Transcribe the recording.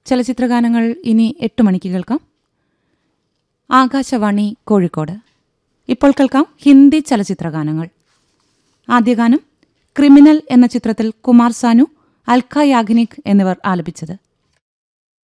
ചലച്ചിത്രഗാനങ്ങൾ ഇനി 8 മണിക്ക് കേൾക്കാം. ആകാശവാണി കോഴിക്കോട്. ഇപ്പോൾ കേൾക്കാം ഹിന്ദി ചലച്ചിത്രഗാനങ്ങൾ. ആദ്യ ഗാനം ക്രിമിനൽ എന്ന ചിത്രത്തിൽ കുമാർ സാനു, അൽക്ക യാഗ്നിക് എന്നിവർ ആലപിച്ചത്.